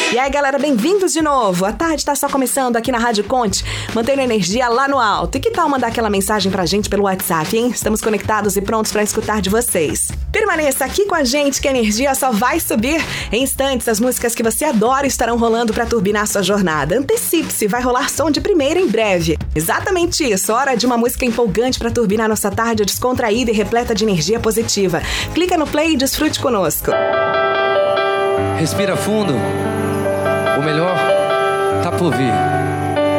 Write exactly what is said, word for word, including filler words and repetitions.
E aí, galera, bem-vindos de novo. A tarde tá só começando aqui na Rádio Conte, mantendo a energia lá no alto. E que tal mandar aquela mensagem pra gente pelo WhatsApp, hein? Estamos conectados e prontos pra escutar de vocês. Permaneça aqui com a gente que a energia só vai subir. Em instantes, as músicas que você adora estarão rolando pra turbinar sua jornada. Antecipe-se, vai rolar som de primeira em breve. Exatamente isso, hora de uma música empolgante pra turbinar nossa tarde descontraída e repleta de energia positiva. Clica no play e desfrute conosco. Respira fundo. O melhor tá por vir.